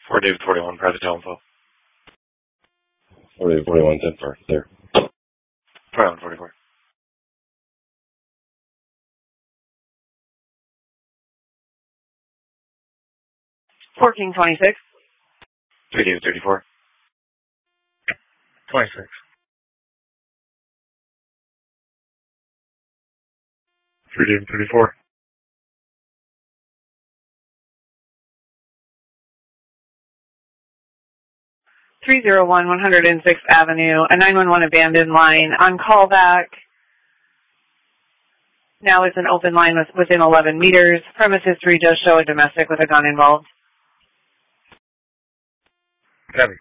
4 David 41, private info. 4 David 41, 10 for there. 21 44. King 26. 3 David 34. 26. 3 David 34. 301 106th Avenue, a 911 abandoned line. On callback, now it's an open line within 11 meters. Premise history does show a domestic with a gun involved. Copy.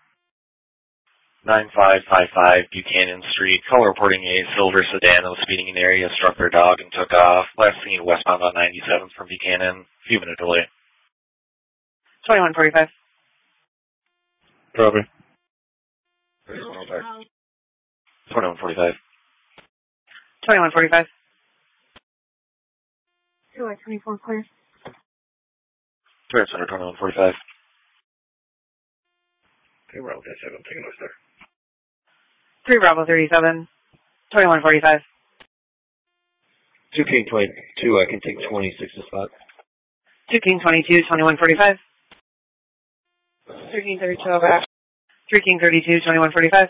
9555 Buchanan Street. Caller reporting a silver sedan that was speeding in the area, struck their dog and took off. Last seen westbound on 97th from Buchanan. Few minute delay. 2145. Copy. 2145. 2145. 24 clear. Clear Center 2145. Okay, we're all dead. I'm taking us there. 3 Bravo 37. 2145. 2 King 22, I can take 26 spot. 2 King 22, 2145. 3 King 32 over. 3 King 32, 2145.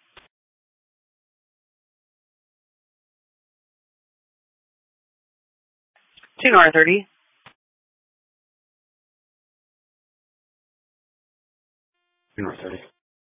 2 Nora 30. 2 North 30.